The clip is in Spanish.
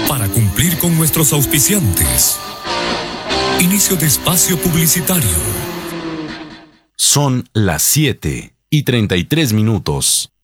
para cumplir con nuestros auspiciantes. Inicio de espacio publicitario. Son las 7:33.